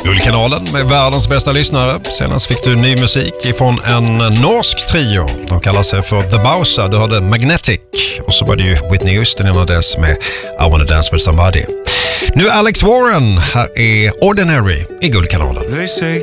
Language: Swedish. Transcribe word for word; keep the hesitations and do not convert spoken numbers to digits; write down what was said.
Guldkanalen med världens bästa lyssnare. Senast fick du ny musik ifrån en norsk trio. De kallar sig för The Bowser. Du hörde Magnetic. Och så var det ju Whitney Houston innan dess med I Wanna Dance With Somebody. Nu Alex Warren. Här är Ordinary i Guldkanalen. They say